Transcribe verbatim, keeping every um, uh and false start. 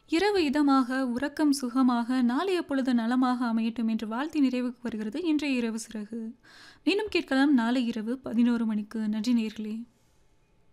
இரவு இதமாக, உறக்கம் சுகமாக, நாளைய பொழுது நலமாக அமையட்டும் என்று வாழ்த்தி நிறைவுக்கு வருகிறது இன்றைய இரவு சிறகு. மீண்டும் கேட்கலாம் நாளை இரவு பதினொரு மணிக்கு. நன்றி நேயர்களே.